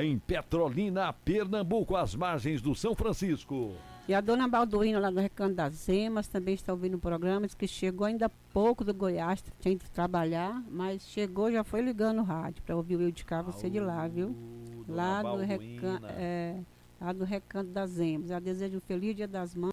em Petrolina, Pernambuco, às margens do São Francisco. E a dona Balduína, lá do Recanto das Emas, também está ouvindo o programa, diz que chegou ainda há pouco do Goiás, tinha ido trabalhar, mas chegou, já foi ligando o rádio para ouvir o Eu de Cá, você de lá, viu? Lá do Recanto das Emas. Eu desejo um feliz Dia das Mães.